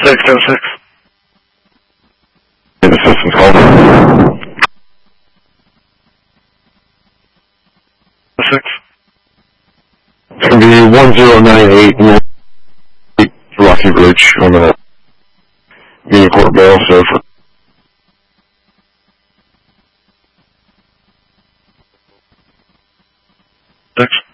606. And assistance call. 6. It's going to be 1098 Rocky Ridge. I'm in a Union Court Bell, so for 6.